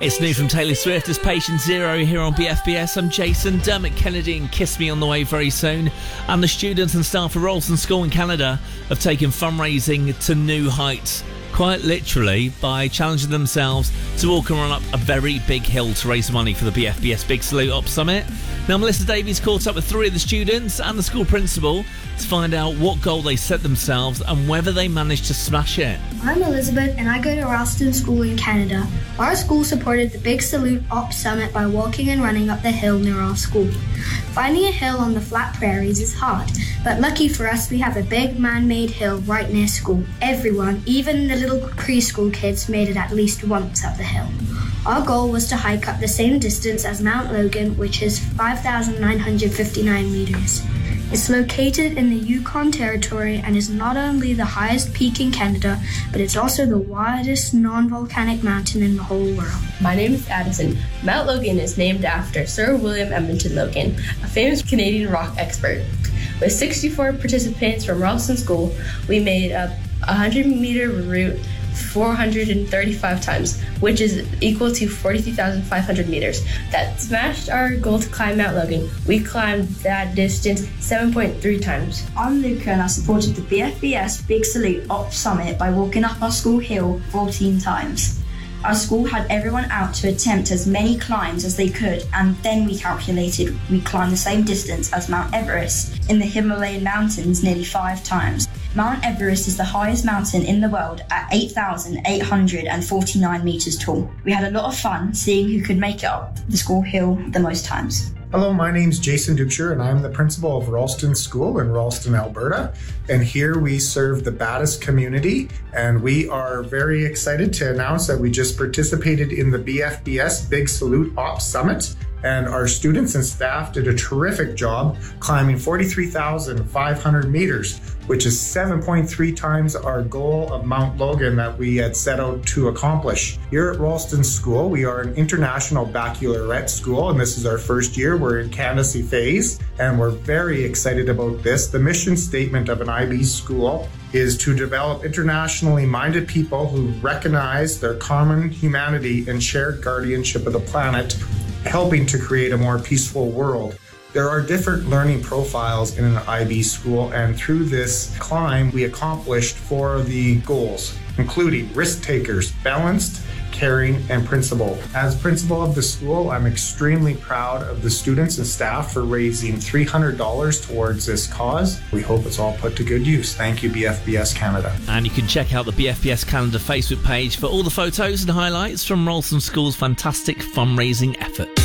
It's new from Taylor Swift as Patient Zero here on BFBS. I'm Jason. Dermot Kennedy and Kiss Me on the way very soon. And the students and staff of Ralston School in Canada have taken fundraising to new heights, quite literally, by challenging themselves to walk and run up a very big hill to raise money for the BFBS Big Salute Op Summit. Now, Melissa Davies caught up with 3 of the students and the school principal to find out what goal they set themselves and whether they managed to smash it. I'm Elizabeth and I go to Ralston School in Canada. Our school supported the Big Salute Op Summit by walking and running up the hill near our school. Finding a hill on the flat prairies is hard, but lucky for us we have a big man-made hill right near school. Everyone, even the little preschool kids, made it at least once up the hill. Our goal was to hike up the same distance as Mount Logan, which is 5,959 meters. It's located in the Yukon Territory and is not only the highest peak in Canada, but it's also the widest non-volcanic mountain in the whole world. My name is Addison. Mount Logan is named after Sir William Edmonton Logan, a famous Canadian rock expert. With 64 participants from Ralston School, we made a 100-meter route 435 times, which is equal to 43,500 meters. That smashed our goal to climb Mount Logan. We climbed that distance 7.3 times. I'm Luca and I supported the BFBS Big Salute Op Summit by walking up our school hill 14 times. Our school had everyone out to attempt as many climbs as they could, and then we calculated we climbed the same distance as Mount Everest in the Himalayan mountains nearly 5 times. Mount Everest is the highest mountain in the world at 8,849 meters tall. We had a lot of fun seeing who could make it up the school hill the most times. Hello, my name's Jason Dubscher and I'm the principal of Ralston School in Ralston, Alberta. And here we serve the Battis community, and we are very excited to announce that we just participated in the BFBS Big Salute Op Summit. And our students and staff did a terrific job climbing 43,500 meters, which is 7.3 times our goal of Mount Logan that we had set out to accomplish. Here at Ralston School, we are an international baccalaureate school, and this is our first year. We're in candidacy phase, and we're very excited about this. The mission statement of an IB school is to develop internationally minded people who recognize their common humanity and shared guardianship of the planet, helping to create a more peaceful world. There are different learning profiles in an IB school, and through this climb, we accomplished 4 of the goals, including risk takers, balanced, caring, and principled. As principal of the school, I'm extremely proud of the students and staff for raising $300 towards this cause. We hope it's all put to good use. Thank you, BFBS Canada. And you can check out the BFBS Canada Facebook page for all the photos and highlights from Ralston School's fantastic fundraising effort.